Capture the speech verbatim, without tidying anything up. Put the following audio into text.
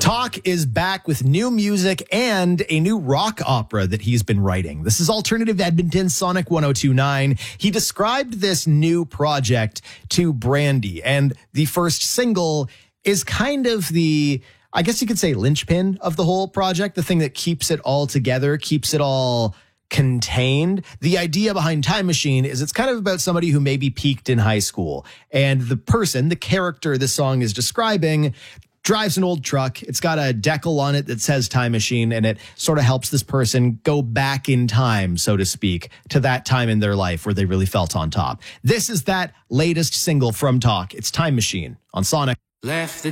Talk is back with new music and a new rock opera that he's been writing. This is Alternative Edmonton, Sonic one oh two point nine. He described this new project to Brandy, and the first single is kind of the, I guess you could say, linchpin of the whole project, the thing that keeps it all together, keeps it all contained. The idea behind Time Machine is it's kind of about somebody who maybe peaked in high school, and the person, the character this song is describing, drives an old truck. It's got a decal on it that says Time Machine, and it sort of helps this person go back in time, so to speak, to that time in their life where they really felt on top. This is that latest single from Talk. It's Time Machine on Sonic. Left the